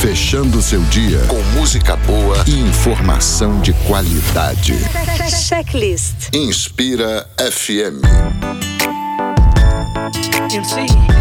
Fechando seu dia com música boa e informação de qualidade. Checklist. Inspira FM. MC.